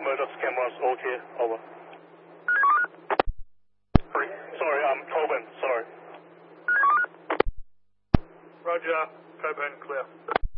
emergency cameras, okay, over. Sorry, Coburn, sorry. Roger, Coburn, clear.